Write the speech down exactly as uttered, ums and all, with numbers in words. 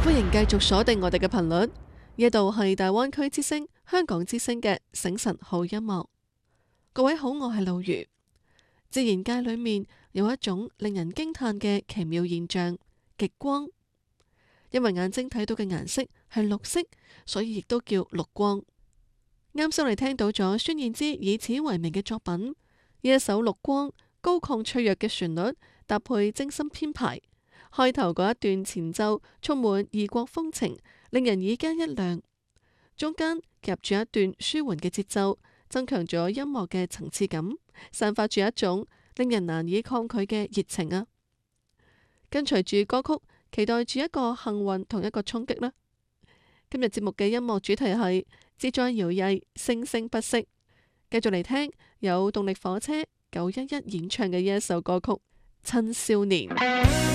歡迎繼續鎖定我哋嘅頻率，呢度係大灣區之聲、香港之聲嘅醒晨好音樂。各位好，我係老如。自然界裏面有一種令人驚嘆嘅奇妙現象——極光。因為眼睛睇到嘅顏色係綠色，所以亦都叫綠光。啱先我哋聽到咗孫燕姿以此為名嘅作品，呢一首《綠光》，高亢脆弱嘅旋律搭配精心編排，開頭嗰一段前奏充滿異國風情，令人耳根一亮。中間夾住一段舒緩嘅節奏，增強咗音樂嘅層次感，散發住一種令人難以抗拒嘅熱情啊！跟隨住歌曲，期待住一個幸運同一個衝擊啦！今日節目嘅音樂主題係志在搖曳，聲聲不息。繼續嚟聽有動力火車九一一演唱嘅呢一首歌曲《親少年》。